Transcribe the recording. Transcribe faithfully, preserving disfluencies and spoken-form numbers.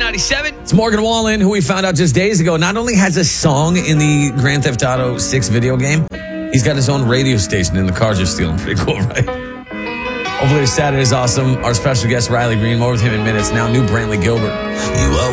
ninety-seven. It's Morgan Wallen, who we found out just days ago, not only has a song in the Grand Theft Auto six video game, he's got his own radio station in the cars you're stealing. Pretty cool, right? Hopefully, Saturday is awesome. Our special guest, Riley Green, more with him in minutes. Now, new Brantley Gilbert. You